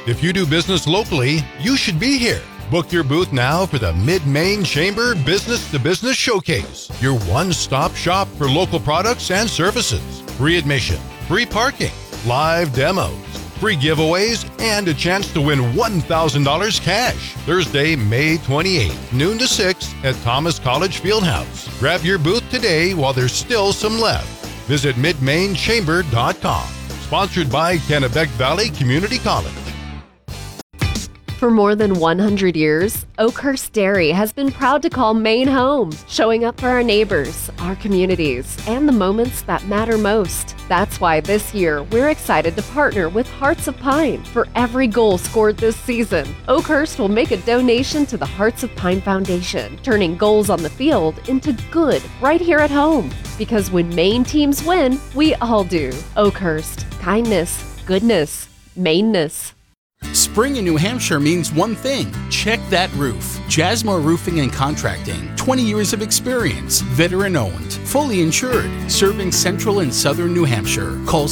If you do business locally, you should be here. Book your booth now for the Mid-Maine Chamber Business-to-Business Showcase, your one-stop shop for local products and services. Free admission, free parking, live demos, free giveaways, and a chance to win $1,000 cash. Thursday, May 28th, noon to 6 at Thomas College Fieldhouse. Grab your booth today while there's still some left. Visit midmainechamber.com. Sponsored by Kennebec Valley Community College. For more than 100 years, Oakhurst Dairy has been proud to call Maine home, showing up for our neighbors, our communities, and the moments that matter most. That's why this year, we're excited to partner with Hearts of Pine. For every goal scored this season, Oakhurst will make a donation to the Hearts of Pine Foundation, turning goals on the field into good right here at home. Because when Maine teams win, we all do. Oakhurst, kindness, goodness, Maineness. Spring in New Hampshire means one thing. Check that roof. Jasmine Roofing and Contracting. 20 years of experience. Veteran-owned. Fully insured. Serving central and southern New Hampshire. Call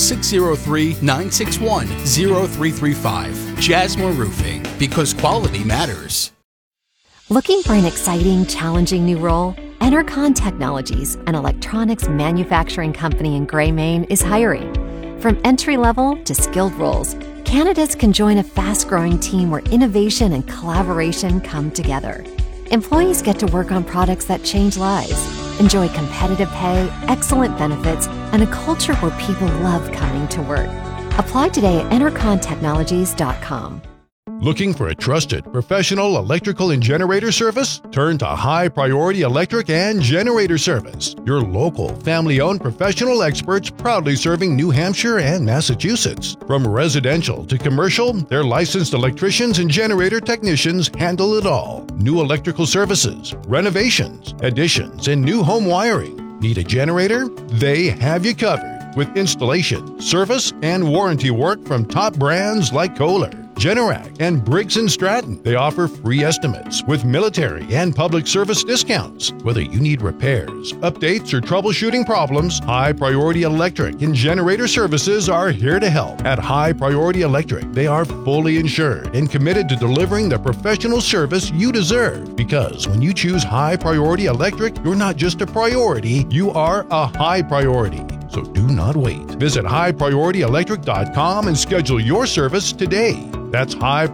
603-961-0335. Jasmine Roofing. Because quality matters. Looking for an exciting, challenging new role? Enercon Technologies, an electronics manufacturing company in Gray, Maine, is hiring. From entry-level to skilled roles, candidates can join a fast-growing team where innovation and collaboration come together. Employees get to work on products that change lives, enjoy competitive pay, excellent benefits, and a culture where people love coming to work. Apply today at enercontechnologies.com. Looking for a trusted, professional electrical and generator service? Turn to High Priority Electric and Generator Service, your local, family-owned professional experts proudly serving New Hampshire and Massachusetts. From residential to commercial, their licensed electricians and generator technicians handle it all. New electrical services, renovations, additions, and new home wiring. Need a generator? They have you covered with installation, service, and warranty work from top brands like Kohler, Generac, and Briggs & Stratton. They offer free estimates with military and public service discounts. Whether you need repairs, updates, or troubleshooting problems, High Priority Electric and Generator Services are here to help. At High Priority Electric, they are fully insured and committed to delivering the professional service you deserve. Because when you choose High Priority Electric, you're not just a priority, you are a high priority. So do not wait. Visit highpriorityelectric.com and schedule your service today. That's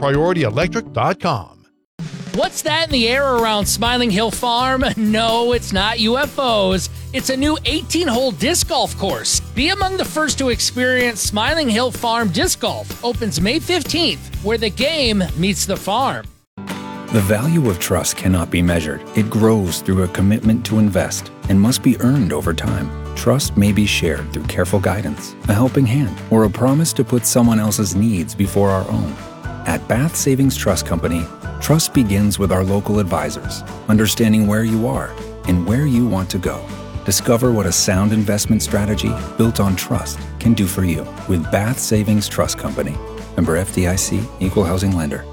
highpriorityelectric.com. What's that in the air around Smiling Hill Farm? No, it's not UFOs. It's a new 18-hole disc golf course. Be among the first to experience Smiling Hill Farm Disc Golf. Opens May 15th, where the game meets the farm. The value of trust cannot be measured. It grows through a commitment to invest and must be earned over time. Trust may be shared through careful guidance, a helping hand, or a promise to put someone else's needs before our own. At Bath Savings Trust Company, trust begins with our local advisors, understanding where you are and where you want to go. Discover what a sound investment strategy built on trust can do for you with Bath Savings Trust Company. Member FDIC, Equal Housing Lender.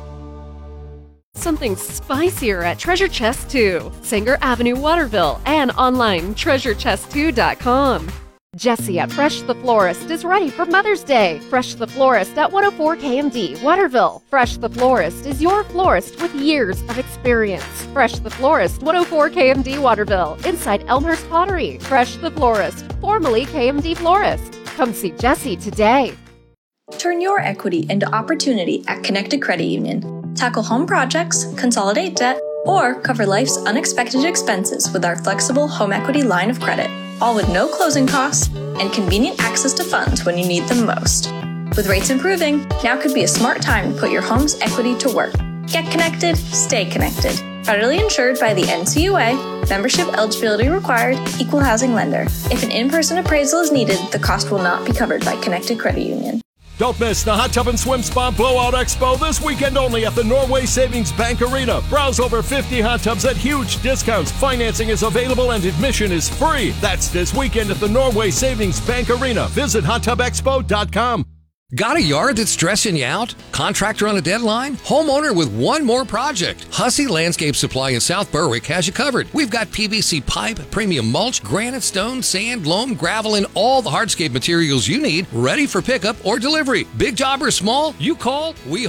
Something spicier at Treasure Chest 2, Sanger Avenue, Waterville, and online treasurechest2.com. Jesse at Fresh the Florist is ready for Mother's Day. Fresh the Florist at 104 KMD, Waterville. Fresh the Florist is your florist with years of experience. Fresh the Florist, 104 KMD, Waterville, inside Elmhurst Pottery. Fresh the Florist, formerly KMD Florist. Come see Jesse today. Turn your equity into opportunity at Connected Credit Union. Tackle home projects, consolidate debt, or cover life's unexpected expenses with our flexible home equity line of credit, all with no closing costs and convenient access to funds when you need them most. With rates improving, now could be a smart time to put your home's equity to work. Get connected, stay connected. Federally insured by the NCUA, membership eligibility required, equal housing lender. If an in-person appraisal is needed, the cost will not be covered by Connected Credit Union. Don't miss the Hot Tub and Swim Spa Blowout Expo this weekend only at the Norway Savings Bank Arena. Browse over 50 hot tubs at huge discounts. Financing is available and admission is free. That's this weekend at the Norway Savings Bank Arena. Visit hottubexpo.com. Got a yard that's stressing you out? Contractor on a deadline? Homeowner with one more project? Hussey Landscape Supply in South Berwick has you covered. We've got PVC pipe, premium mulch, granite, stone, sand, loam, gravel, and all the hardscape materials you need ready for pickup or delivery. Big job or small, you call, we